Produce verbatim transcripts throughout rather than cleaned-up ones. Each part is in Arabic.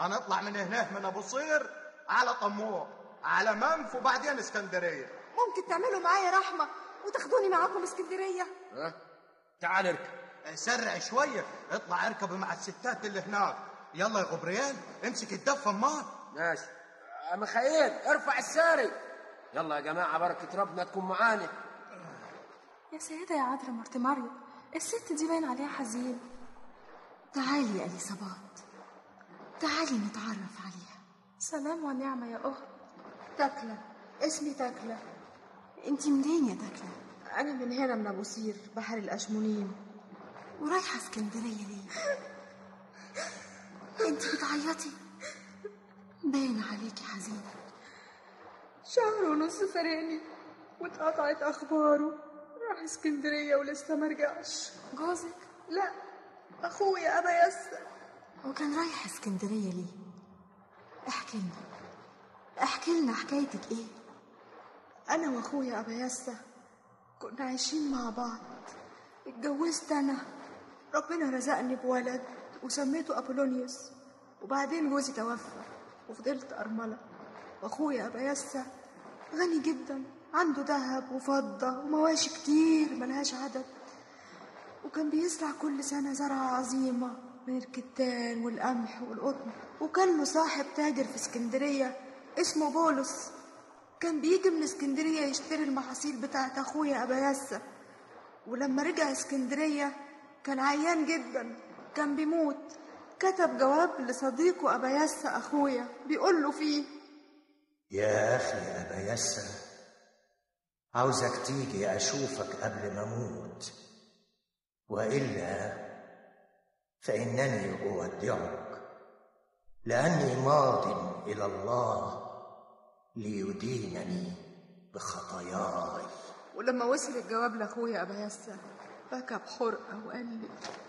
هنطلع من هناك من ابو صير على طموح على منف وبعدين اسكندريه. ممكن تعملوا معايا رحمه وتاخدوني معاكم اسكندريه؟ ها تعال اركب. سرع شويه، اطلع اركب مع الستات اللي هناك. يلا يا غبريان امسك الدفه امال. ماشي يا مخيل، ارفع الساري. يلا يا جماعه بركه ربنا تكون معانا. يا سيدة يا عذراء مرت مريم، الست دي باين عليها حزين. تعالي يا اليصابات، تعالي نتعرف عليها. سلام ونعمة يا أخت. تكلة، اسمي تكلة. انتي منين يا تكلة؟ أنا من هنا من أبو صير بحر الأشمونين. ورايحة اسكندرية ليه؟ انتي بتعيطي؟ باين عليكي حزينة. شهر ونص فرقني واتقطعت أخباره، راح اسكندرية ولسه مرجعش. جوزك؟ لا، أخويا أبا يسر. وكان رايح اسكندرية ليه؟ احكي لنا احكي لنا حكايتك ايه؟ أنا وأخويا أبا يسر كنا عايشين مع بعض. اتجوزت أنا، ربنا رزقني بولد وسميته أبولونيوس، وبعدين جوزي توفى وفضلت أرملة. وأخويا أبا يسر غني جدا، عنده ذهب وفضة ومواشي كتير ملهاش عدد، وكان بيزرع كل سنة زرعة عظيمة من الكتان والقمح والقطن. وكان له صاحب تاجر في اسكندرية اسمه بولس، كان بيجي من اسكندرية يشتري المحاصيل بتاعت أخويا أبا يسر. ولما رجع اسكندرية كان عيان جدا، كان بيموت. كتب جواب لصديقه أبا يسر أخويا بيقول له فيه: يا أخي أبا يسر، عاوزك تيجي أشوفك قبل ما أموت، وإلا فإنني أودعك، لأني ماض إلى الله ليدينني بخطاياي. ولما وصل الجواب لأخويا أبا يسر بكى بحرقة وقال لي: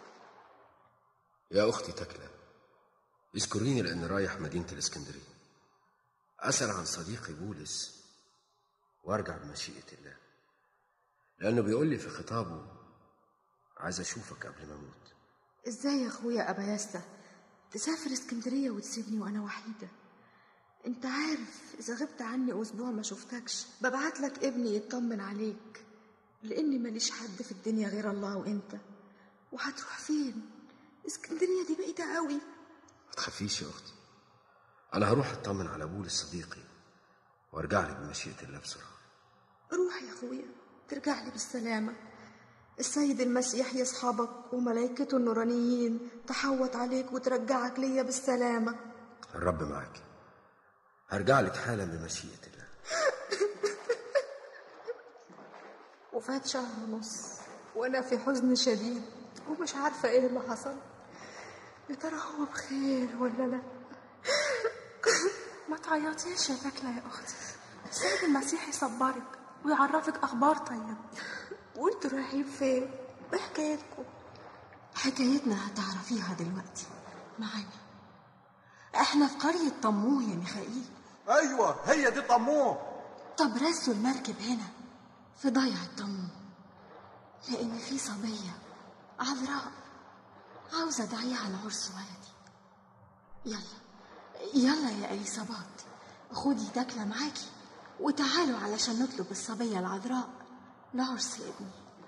يا أختي تكلة، اذكريني لأني رايح مدينة الإسكندرية أسأل عن صديقي بولس وارجع بمشيئة الله، لأنه بيقول لي في خطابه عايز أشوفك قبل ما أموت. إزاي يا أخويا أبا يسر تسافر اسكندرية وتسيبني وأنا وحيدة؟ أنت عارف إذا غبت عني أسبوع ما شفتكش ببعت لك ابني يطمن عليك، لأني ماليش حد في الدنيا غير الله وأنت. وهتروح فين؟ اسكندرية دي بعيدة قوي. ما تخافيش يا أختي، أنا هروح أطمن على بولس صديقي وارجع لي بمشيئة الله بسرعة. روح يا أخويا، ترجع لي بالسلامة. السيد المسيح يصحبك وملائكته النورانيين تحوط عليك وترجعك ليا بالسلامة. الرب معاك، هرجع لك حالا بمشيئة الله. وفات شهر ونص وأنا في حزن شديد ومش عارفة إيه اللي حصل. يا ترى هو بخير ولا لا؟ ما تعيطيش يا تكلة يا أختي، السيد المسيح يصبرك ويعرفك أخبار طيب. وانتوا رايحين فين؟ ايه حكايتكم؟ حكايتنا هتعرفيها دلوقتي معانا. احنا في قرية طموح يا ميخائيل. ايوه هي دي طموح. طب رسوا المركب هنا في ضيعة طموح، لأن في صبية عذراء عاوزة أدعيها لعرس ولدي. يلا يلا يا اليصابات، خدي تكلة معاكي وتعالوا علشان نطلب الصبية العذراء لعرس ابني.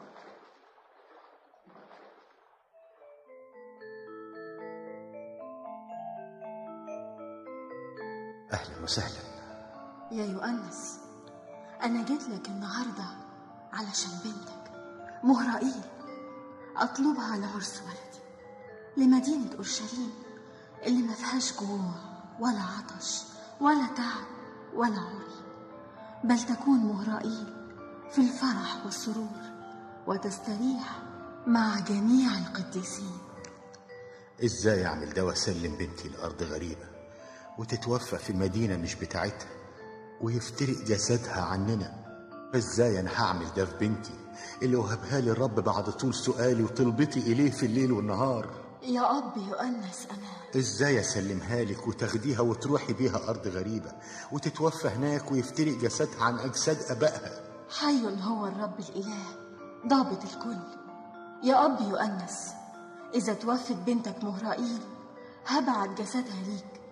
أهلا وسهلا يا يؤنس، أنا جيت لك النهاردة علشان بنتك مهرائيل أطلبها لعرس ولدي لمدينة أورشليم اللي ما فيهاش جوع ولا عطش ولا تعب ولا عري، بل تكون مهرائيل في الفرح والسرور وتستريح مع جميع القديسين. ازاي اعمل ده واسلم بنتي لارض غريبه وتتوفى في مدينه مش بتاعتها ويفترق جسدها عننا؟ ازاي انا هعمل ده في بنتي اللي وهبها لي الرب بعد طول سؤالي وطلبتي اليه في الليل والنهار؟ يا اب يؤنس انا ازاي اسلمها لك وتاخديها وتروحي بيها ارض غريبه وتتوفى هناك ويفترق جسدها عن اجساد ابائها؟ حي هو الرب الاله ضابط الكل. يا اب يؤنس، اذا توفت بنتك مهرائيل هبعت جسدها ليك